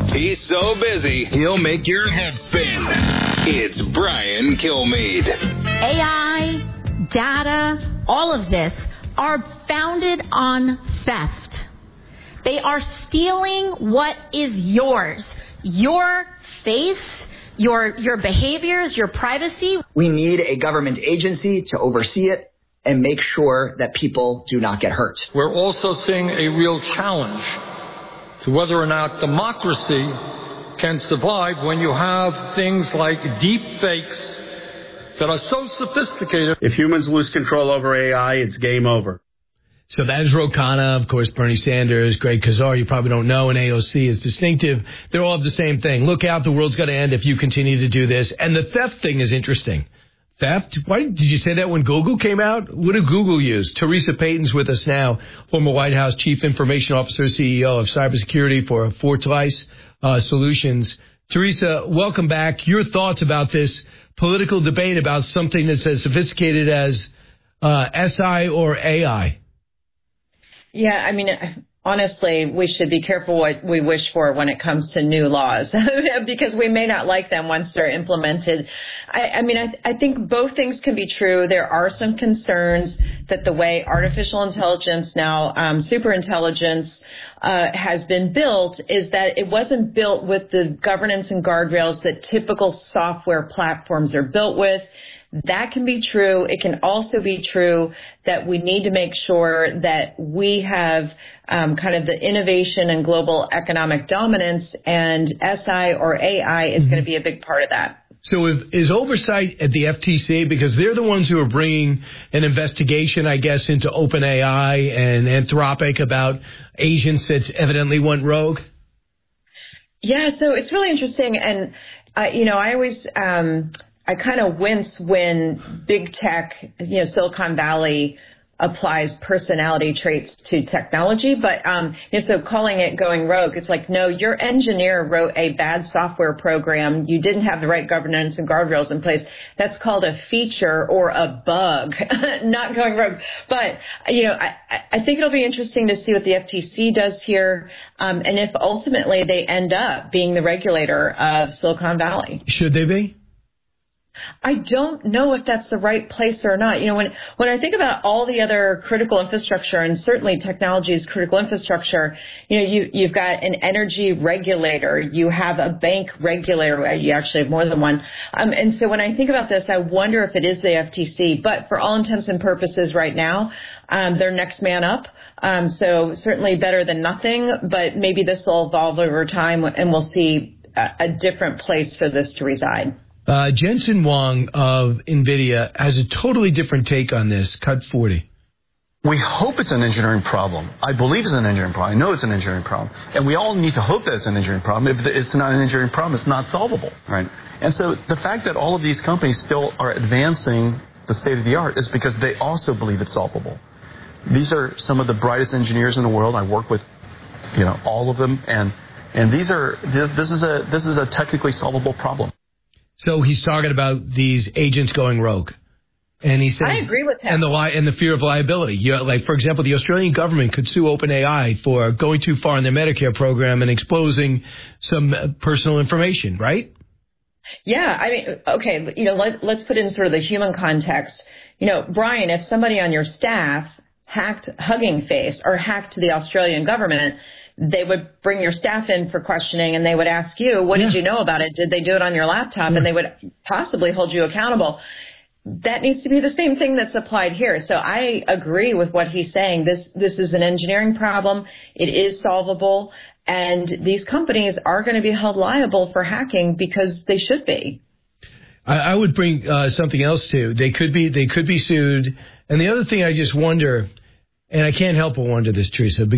He's so busy, he'll make your head spin. It's Brian Kilmeade. AI, data, all of this are founded on theft. They are stealing what is yours. Your face, your behaviors, your privacy. We need a government agency to oversee it and make sure that people do not get hurt. We're also seeing a real challenge to whether or not democracy can survive when you have things like deep fakes that are so sophisticated. If humans lose control over AI, it's game over. So that is Ro Khanna, of course, Bernie Sanders, Greg Casar, you probably don't know, and AOC is distinctive. They're all of the same thing. Look out, the world's going to end if you continue to do this. And the theft thing is interesting. Theft? Why did you say that when Google came out? What did Google use? Teresa Payton's with us now, former White House Chief Information Officer, CEO of cybersecurity for Fortlice Solutions. Teresa, welcome back. Your thoughts about this political debate about something that's as sophisticated as SI or AI? Yeah, I mean, honestly, we should be careful what we wish for when it comes to new laws because we may not like them once they're implemented. I think both things can be true. There are some concerns that the way artificial intelligence, now superintelligence, has been built is that it wasn't built with the governance and guardrails that typical software platforms are built with. That can be true. It can also be true that we need to make sure that we have kind of the innovation and global economic dominance, and SI or AI is going to be a big part of that. So is oversight at the FTC, because they're the ones who are bringing an investigation, I guess, into OpenAI and Anthropic about agents that evidently went rogue? Yeah, so it's really interesting. And, I always... I kind of wince when big tech, Silicon Valley applies personality traits to technology. But so calling it going rogue, it's like, no, your engineer wrote a bad software program. You didn't have the right governance and guardrails in place. That's called a feature or a bug, not going rogue. But, I think it'll be interesting to see what the FTC does here. And if ultimately they end up being the regulator of Silicon Valley. Should they be? I don't know if that's the right place or not. When I think about all the other critical infrastructure, and certainly technology is critical infrastructure, you've got an energy regulator, you have a bank regulator, you actually have more than one. And so when I think about this, I wonder if it is the FTC. But for all intents and purposes right now, they're next man up. So certainly better than nothing, but maybe this will evolve over time and we'll see a different place for this to reside. Jensen Huang of NVIDIA has a totally different take on this. Cut 40. We hope it's an engineering problem. I believe it's an engineering problem. I know it's an engineering problem. And we all need to hope that it's an engineering problem. If it's not an engineering problem, it's not solvable. Right. And so the fact that all of these companies still are advancing the state of the art is because they also believe it's solvable. These are some of the brightest engineers in the world. I work with, all of them. And this is a technically solvable problem. So he's talking about these agents going rogue. And he says, I agree with him. And the fear of liability. Like, for example, the Australian government could sue OpenAI for going too far in their Medicare program and exposing some personal information, right? Yeah, okay, let's put it in sort of the human context. Brian, if somebody on your staff hacked Hugging Face or hacked the Australian government, they would bring your staff in for questioning and they would ask you, what did you know about it? Did they do it on your laptop? And they would possibly hold you accountable. That needs to be the same thing that's applied here. So I agree with what he's saying. This is an engineering problem. It is solvable. And these companies are going to be held liable for hacking because they should be. I would bring something else too. They could be sued. And the other thing I just wonder, and I can't help but wonder this, Teresa,